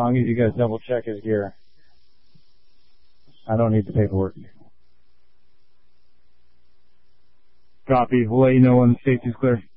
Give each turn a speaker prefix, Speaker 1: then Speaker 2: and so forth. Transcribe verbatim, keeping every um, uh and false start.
Speaker 1: long as you guys double check his gear. I don't need the paperwork. Copy. We'll let you know when the safety's clear.